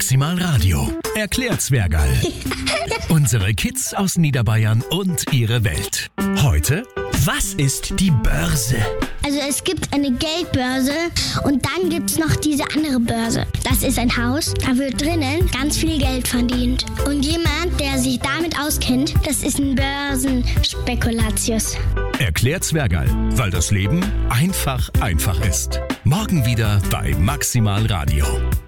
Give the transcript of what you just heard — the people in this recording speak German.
Maximal Radio. Erklärt Zwergerl. Unsere Kids aus Niederbayern und ihre Welt. Heute, was ist die Börse? Also es gibt eine Geldbörse und dann gibt es noch diese andere Börse. Das ist ein Haus, da wird drinnen ganz viel Geld verdient. Und jemand, der sich damit auskennt, das ist ein Börsenspekulatius. Erklärt Zwergerl, weil das Leben einfach ist. Morgen wieder bei Maximal Radio.